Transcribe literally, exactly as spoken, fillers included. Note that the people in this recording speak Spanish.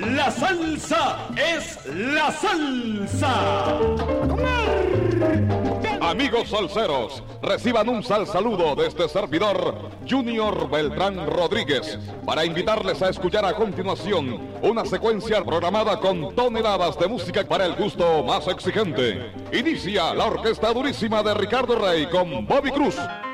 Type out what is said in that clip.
La salsa es la salsa. Amigos salseros, reciban un sal saludo de este servidor, Junior Beltrán Rodríguez, para invitarles a escuchar a continuación una secuencia programada con toneladas de música para el gusto más exigente. Inicia la orquesta durísima de Ricardo Rey con Bobby Cruz.